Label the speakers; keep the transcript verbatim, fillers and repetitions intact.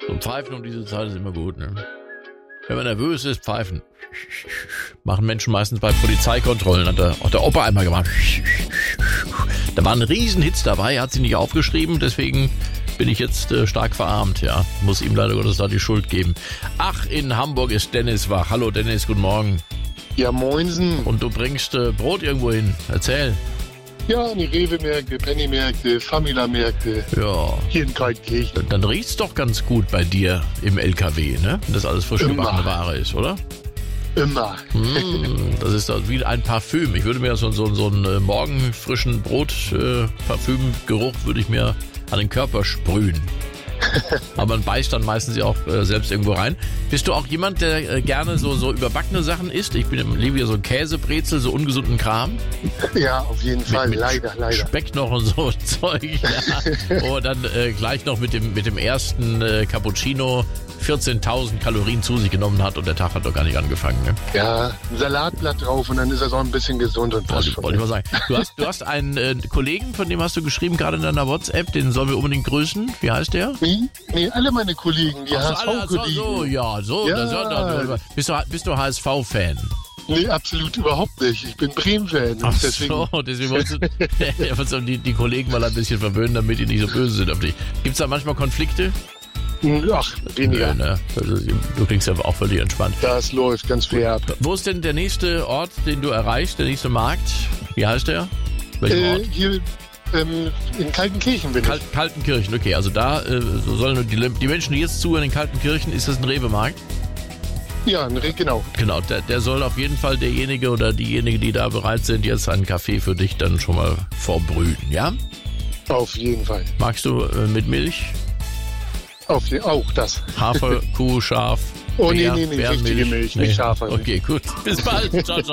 Speaker 1: So Pfeifen um diese Zeit ist immer gut, ne? Wenn man nervös ist, pfeifen. Machen Menschen meistens bei Polizeikontrollen. Hat der, auch der Opa einmal gemacht. Da waren Riesenhits dabei, er hat sie nicht aufgeschrieben, deswegen bin ich jetzt äh, stark verarmt, ja. Muss ihm leider Gottes da die Schuld geben. Ach, in Hamburg ist Dennis wach. Hallo Dennis, guten Morgen.
Speaker 2: Ja, moinsen.
Speaker 1: Und du bringst äh, Brot irgendwo hin. Erzähl.
Speaker 2: Ja, die Rewe-Märkte, Penny-Märkte, Famila-Märkte.
Speaker 1: Ja.
Speaker 2: Hier in Kaltenkirchen.
Speaker 1: Dann riecht's doch ganz gut bei dir im L K W, ne? Wenn das alles frisch gebackene Ware ist, oder?
Speaker 2: Immer.
Speaker 1: Mm, das ist doch wie ein Parfüm. Ich würde mir so, so, so einen äh, morgenfrischen Brot-Parfümgeruch äh, würde ich mir an den Körper sprühen. Aber man beißt dann meistens ja auch äh, selbst irgendwo rein. Bist du auch jemand, der äh, gerne so, so überbackene Sachen isst? Ich bin liebe ja so Käsebrezel, so ungesunden Kram.
Speaker 2: Ja, auf jeden Fall.
Speaker 1: Mit
Speaker 2: leider, leider.
Speaker 1: Speck noch und so Zeug. Ja. Oh, dann äh, gleich noch mit dem, mit dem ersten äh, Cappuccino vierzehntausend Kalorien zu sich genommen hat und der Tag hat doch gar nicht angefangen. Ne?
Speaker 2: Ja, ein Salatblatt drauf und dann ist er so ein bisschen gesund und passt schon.
Speaker 1: Wollte ich mal sagen. Du hast, du hast einen äh, Kollegen, von dem hast du geschrieben, gerade in deiner WhatsApp, den sollen wir unbedingt grüßen. Wie heißt der?
Speaker 2: Nee, nee alle meine Kollegen, die
Speaker 1: Ach so,
Speaker 2: H S V-Kollegen.
Speaker 1: So, so, ja, so.
Speaker 2: Ja.
Speaker 1: Das, das, bist, du, bist du H S V-Fan?
Speaker 2: Nee, absolut überhaupt nicht. Ich bin Bremen-Fan.
Speaker 1: Ach
Speaker 2: deswegen
Speaker 1: so, deswegen wolltest du die, die Kollegen mal ein bisschen verwöhnen, damit die nicht so böse sind auf dich. Gibt es da manchmal Konflikte?
Speaker 2: Ach, weniger.
Speaker 1: Nö, ne? Du klingst ja auch völlig entspannt.
Speaker 2: Das läuft ganz fair ab.
Speaker 1: Wo ist denn der nächste Ort, den du erreichst, der nächste Markt? Wie heißt der? Welchen
Speaker 2: Äh,
Speaker 1: Ort?
Speaker 2: hier ähm, in Kaltenkirchen bin
Speaker 1: Kal
Speaker 2: ich.
Speaker 1: Kaltenkirchen, okay. Also da äh, so sollen die, die Menschen, die jetzt zuhören in Kaltenkirchen, ist das ein Rewe-Markt?
Speaker 2: Ja, genau.
Speaker 1: Genau, der, der soll auf jeden Fall derjenige oder diejenige, die da bereit sind, jetzt einen Kaffee für dich dann schon mal vorbrühen, ja?
Speaker 2: Auf jeden Fall.
Speaker 1: Magst du äh, mit Milch?
Speaker 2: Auf je auch das.
Speaker 1: Hafer, Kuh, Schaf?
Speaker 2: Oh, nee,
Speaker 1: Bär,
Speaker 2: nee, nee,
Speaker 1: Bärmilch?
Speaker 2: richtige Milch, nicht Schafe.
Speaker 1: Okay, gut. Bis bald. Ciao, ciao.